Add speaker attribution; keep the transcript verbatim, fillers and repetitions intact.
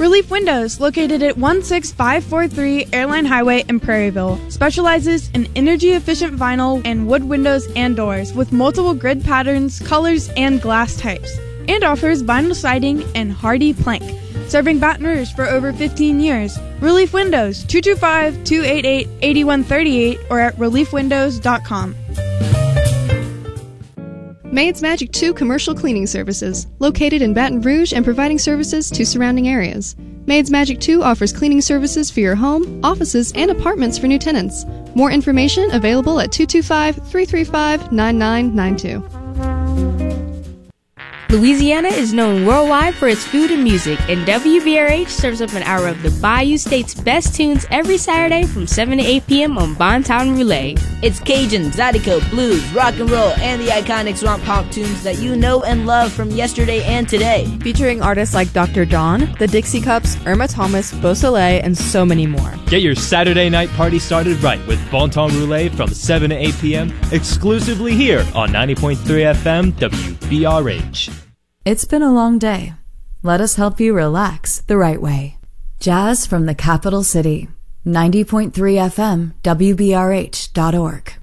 Speaker 1: Relief Windows, located at one six five four three Airline Highway in Prairieville, specializes in energy-efficient vinyl and wood windows and doors with multiple grid patterns, colors, and glass types, and offers vinyl siding and hardy plank. Serving Baton Rouge for over fifteen years. Relief Windows, two two five, two eight eight, eight one three eight or at relief windows dot com.
Speaker 2: Maids Magic two Commercial Cleaning Services, located in Baton Rouge and providing services to surrounding areas. Maids Magic two offers cleaning services for your home, offices, and apartments for new tenants. More information available at two two five, three three five, nine nine nine two.
Speaker 3: Louisiana is known worldwide for its food and music, and W B R H serves up an hour of the Bayou State's best tunes every Saturday from seven to eight p.m. on Bontown Roulette.
Speaker 4: It's Cajun, Zydeco, blues, rock and roll, and the iconic swamp pop tunes that you know and love from yesterday and today.
Speaker 5: Featuring artists like Doctor Dawn, the Dixie Cups, Irma Thomas, Beausoleil, and so many more.
Speaker 6: Get your Saturday night party started right with Bontown Roulette from seven to eight p.m. exclusively here on ninety point three F M W B R H.
Speaker 7: It's been a long day. Let us help you relax the right way. Jazz from the capital city. ninety point three F M W B R H dot org.